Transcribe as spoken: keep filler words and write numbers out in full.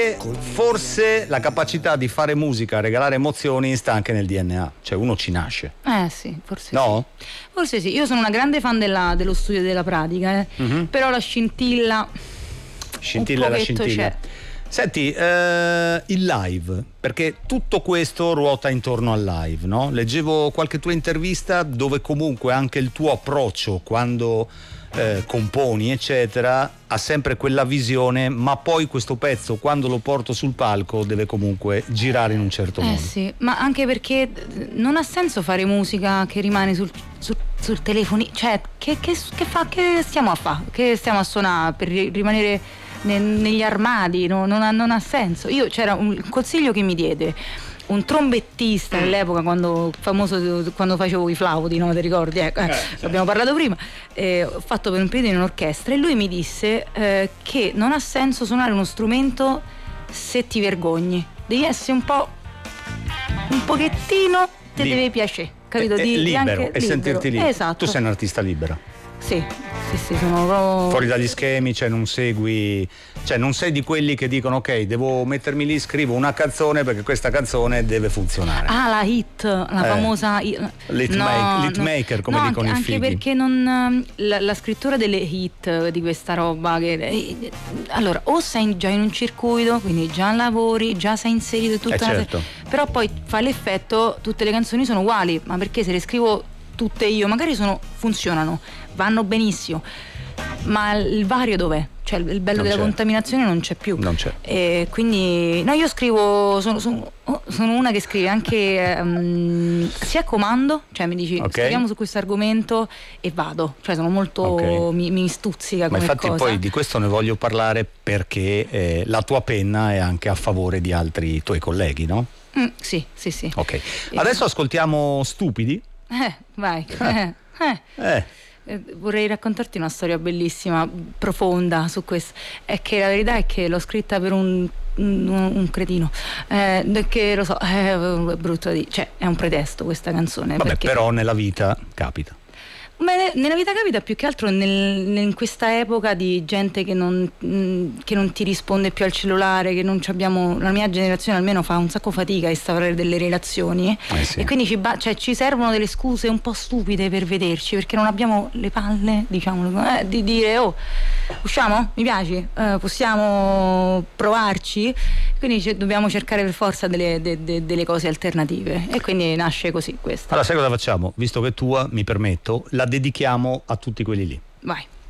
Forse la capacità di fare musica, regalare emozioni sta anche nel D N A, cioè uno ci nasce. Eh sì, forse no? sì. Forse sì, io sono una grande fan della, dello studio della pratica, eh. Mm-hmm. Però la scintilla Scintilla la scintilla. C'è. Senti, eh, il live, perché tutto questo ruota intorno al live, no? Leggevo qualche tua intervista dove comunque anche il tuo approccio quando eh, componi, eccetera, ha sempre quella visione, ma poi questo pezzo, quando lo porto sul palco, deve comunque girare in un certo eh modo. Eh sì, ma anche perché non ha senso fare musica che rimane sul, sul, sul telefono, cioè, che, che, che, fa, che stiamo a fare? Che stiamo a suonare per rimanere negli armadi, no, non, ha, non ha senso. Io c'era un consiglio che mi diede un trombettista all'epoca, quando famoso quando facevo i flauti, no, ti ricordi? Ecco, eh, certo. Abbiamo parlato prima, eh, ho fatto per un periodo in un'orchestra e lui mi disse eh, che non ha senso suonare uno strumento se ti vergogni, devi essere un po' un pochettino te Lib- deve piacere, capito? È, è di, libero anche e libero. sentirti libero. Esatto. Tu sei un artista libero. Sì, sì, sì, sono proprio... fuori dagli schemi, cioè non segui, cioè non sei di quelli che dicono ok, devo mettermi lì, scrivo una canzone perché questa canzone deve funzionare. Ah, la hit, la eh, famosa hit, no, make, hit maker, no, come no, dicono anche, i fighi. Anche perché non la, la scrittura delle hit di questa roba che, allora o sei già in un circuito, quindi già lavori, già sei inserito in tutta eh una certo. se- però poi fa l'effetto tutte le canzoni sono uguali, ma perché se le scrivo tutte io magari sono funzionano, vanno benissimo, ma il vario dov'è? Cioè il bello non della c'è. contaminazione non c'è più. Non c'è. E quindi no, io scrivo, sono, sono, sono una che scrive anche um, sia a comando, cioè mi dici okay. scriviamo su questo argomento e vado, cioè sono molto okay. mi, mi stuzzica come ma infatti cosa. Poi di questo ne voglio parlare perché eh, la tua penna è anche a favore di altri tuoi colleghi, no? Mm, sì, sì, sì. Ok, adesso ascoltiamo Stupidi. Eh, vai. Eh. eh. eh. Eh, vorrei raccontarti una storia bellissima, profonda su questo. È che la verità è che l'ho scritta per un, un, un cretino, eh, che lo so, è brutto da dire, cioè è un pretesto questa canzone. Vabbè, perché... però nella vita capita. Beh, nella vita capita più che altro nel, in questa epoca di gente che non, mh, che non ti risponde più al cellulare, che non ci abbiamo, la mia generazione almeno fa un sacco fatica a instaurare delle relazioni eh sì. e quindi ci, ba- cioè, ci servono delle scuse un po' stupide per vederci, perché non abbiamo le palle, diciamo, eh, di dire oh, usciamo? Mi piaci? Eh, possiamo provarci? Quindi c- dobbiamo cercare per forza delle, de- de- delle cose alternative e quindi nasce così questa. Allora sai cosa facciamo? Visto che è tua, mi permetto, la dedichiamo a tutti quelli lì. Vai.